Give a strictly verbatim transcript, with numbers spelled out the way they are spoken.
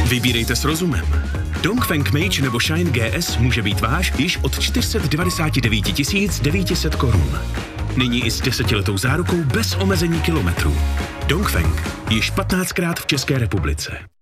Vybírejte s rozumem. Dongfeng Mage nebo Shine G S může být váš již od čtyři sta devadesát devět tisíc devět set korun. Nyní i s desetiletou zárukou bez omezení kilometrů. Dongfeng již patnáctkrát v České republice.